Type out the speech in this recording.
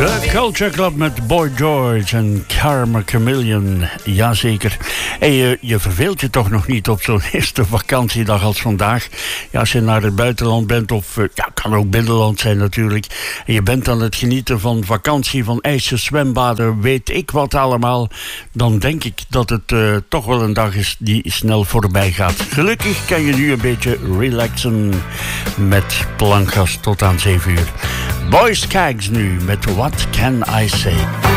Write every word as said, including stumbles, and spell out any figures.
De Culture Club met Boy George en Karma Chameleon. Jazeker. En je, je verveelt je toch nog niet op zo'n eerste vakantiedag als vandaag. Ja, als je naar het buitenland bent, of ja, kan ook binnenland zijn natuurlijk. En je bent aan het genieten van vakantie, van ijsjes, zwembaden, weet ik wat allemaal. Dan denk ik dat het uh, toch wel een dag is die snel voorbij gaat. Gelukkig kan je nu een beetje relaxen met Plankgas tot aan zeven uur. Boys Skaggs nu met What Can I Say?